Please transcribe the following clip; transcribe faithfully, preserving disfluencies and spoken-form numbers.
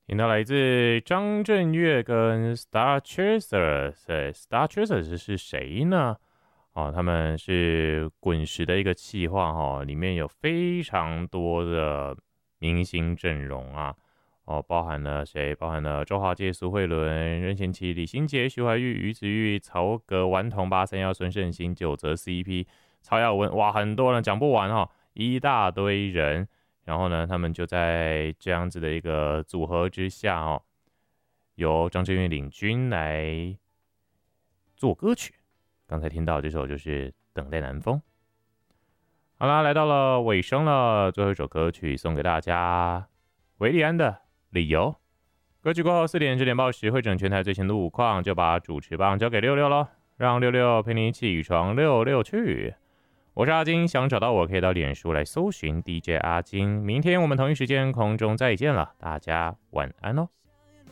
听到来自张震岳跟 Star Chaser， 对 Star Chaser 是是谁呢？哦，他们是滚石的一个企划哈，里面有非常多的明星阵容啊，哦，包含了谁？包含了周华健、苏慧伦、任贤齐、李心洁、徐怀钰、于子玉、曹格、顽童、八三幺、孙盛熙、九泽 C P、曹雅文，哇，很多人讲不完哈，一大堆人。然后呢，他们就在这样子的一个组合之下哦，由张震岳领军来做歌曲。刚才听到这首就是《等待南风》。好啦，来到了尾声了，最后一首歌曲送给大家，韦礼安的《理由》。歌曲过后四点十点报时会整全台最新路况，就把主持棒交给六六喽，让六六陪你起床六六去。我是阿金，想找到我可以到脸书来搜寻 D J 阿金。明天我们同一时间空中再见了，大家晚安哦。